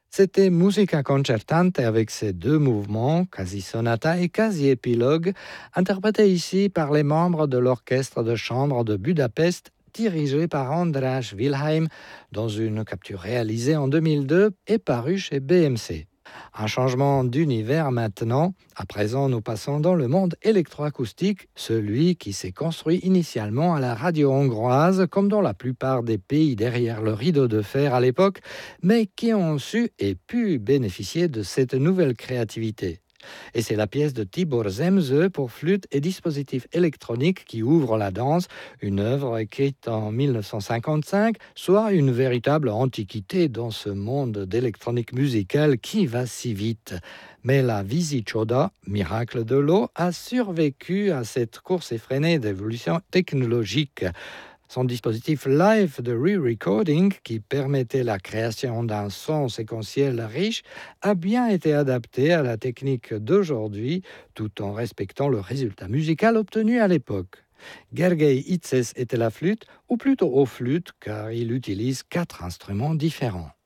C'était Musica Concertante avec ses deux mouvements, quasi sonata et quasi épilogue, interprétés ici par les membres de l'orchestre de chambre de Budapest, dirigé par András Wilhelm, dans une capture réalisée en 2002 et parue chez BMC. Un changement d'univers maintenant. À présent, nous passons dans le monde électroacoustique, celui qui s'est construit initialement à la radio hongroise, comme dans la plupart des pays derrière le rideau de fer à l'époque, mais qui ont su et pu bénéficier de cette nouvelle créativité. Et c'est la pièce de Tibor Zemze pour flûte et dispositif électronique qui ouvre la danse, une œuvre écrite en 1955, soit une véritable antiquité dans ce monde d'électronique musicale qui va si vite. Mais la Visichoda, miracle de l'eau, a survécu à cette course effrénée d'évolution technologique. Son dispositif live de re-recording, qui permettait la création d'un son séquentiel riche, a bien été adapté à la technique d'aujourd'hui, tout en respectant le résultat musical obtenu à l'époque. Gergely Itzes était la flûte, ou plutôt aux flûtes, car il utilise 4 instruments différents.